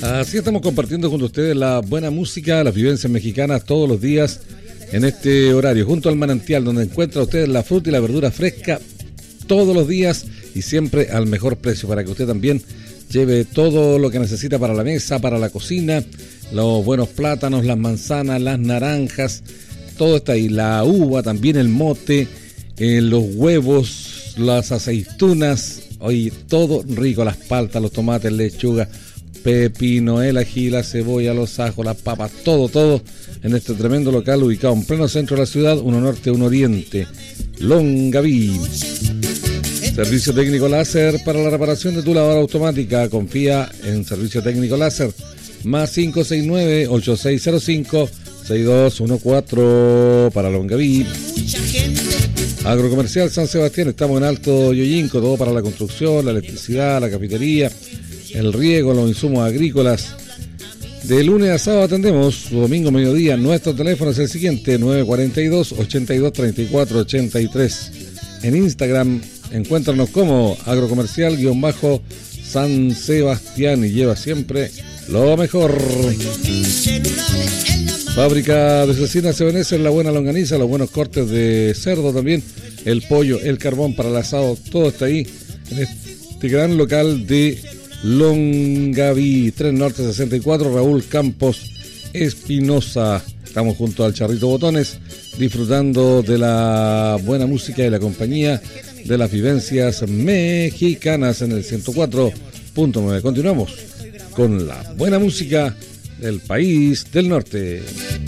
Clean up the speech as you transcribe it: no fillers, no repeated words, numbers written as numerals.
Así estamos compartiendo junto a ustedes la buena música, las vivencias mexicanas todos los días en este horario, junto al manantial, donde encuentra usted la fruta y la verdura fresca todos los días y siempre al mejor precio, para que usted también lleve todo lo que necesita para la mesa, para la cocina, los buenos plátanos, las manzanas, las naranjas, todo está ahí, la uva, también el mote, los huevos, las aceitunas, oye, todo rico, las paltas, los tomates, lechuga, pepino, el ají, la cebolla, los ajos, las papas, todo en este tremendo local ubicado en pleno centro de la ciudad, uno norte, uno oriente, Longaví. Servicio técnico láser para la reparación de tu lavadora automática. Confía en Servicio técnico láser. Más 569-8605-6214 para Longaví. Agrocomercial San Sebastián, estamos en Alto Yoyinco, todo para la construcción, la electricidad, la cafetería, el riego, los insumos agrícolas. De lunes a sábado atendemos, domingo mediodía. Nuestro teléfono es el siguiente, 942-8234-83. En Instagram, encuéntranos como agrocomercial-San Sebastián y lleva siempre lo mejor. Fábrica de cecinas Ebenezer, la buena longaniza, los buenos cortes de cerdo también, el pollo, el carbón para el asado, todo está ahí en este gran local de Longaví, 3 Norte 64, Raúl Campos Espinosa. Estamos junto al Charrito Botones, disfrutando de la buena música y la compañía de las vivencias mexicanas en el 104.9. Continuamos con la buena música del país del norte.